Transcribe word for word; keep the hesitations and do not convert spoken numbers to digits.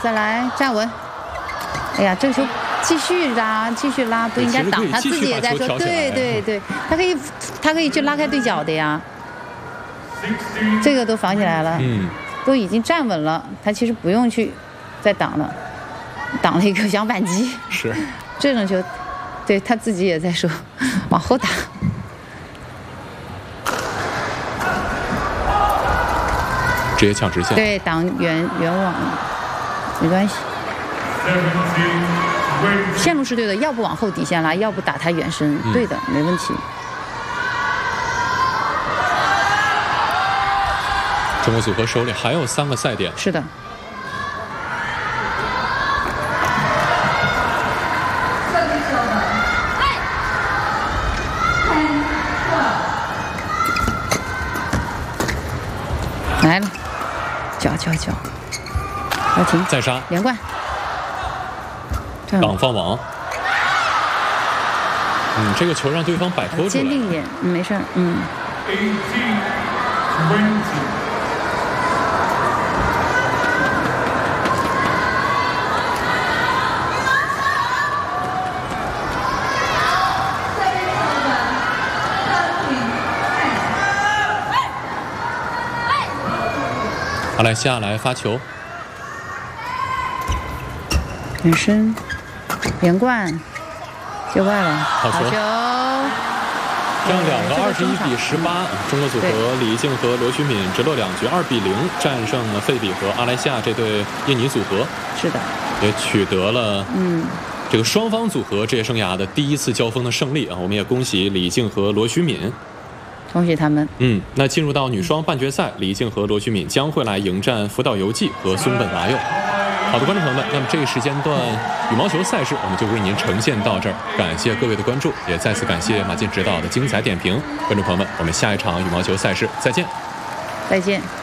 再来站稳。哎呀，这个球继续拉，继续拉，不应该挡。他自己也在说，对对对，他可以，他可以去拉开对角的呀。这个都防起来了， 嗯， 都已经站稳了，他其实不用去再挡了，挡了一个想反击。 是， 这种球，对他自己也在说，往后打。 直接抢直线。 对，挡圆圆网，没关系。线路是对的，要不往后底线拉，要不打他远身，嗯、对的，没问题。 中国组合手里还有三个赛点。 是的。来了，脚脚脚，要停， 再杀， 连贯， 挡放网。嗯，这个球让对方摆脱出来。 坚定一点，嗯，没事，嗯。 阿莱西亚来发球， 远身，连贯，界外了， 好球！这样两个二十一比十八，中国组合李静和罗徐敏直落两局二比零战胜了费比和阿莱西亚这对印尼组合。 是的， 也取得了嗯这个双方组合职业生涯的第一次交锋的胜利啊！我们也恭喜李静和罗徐敏。 恭喜他们。 嗯，那进入到女双半决赛，李静和罗徐敏将会来迎战福岛由纪和松本麻佑。好的，观众朋友们，那么这个时间段羽毛球赛事我们就为您呈现到这儿，感谢各位的关注，也再次感谢马健指导的精彩点评。观众朋友们，我们下一场羽毛球赛事再见。 再见。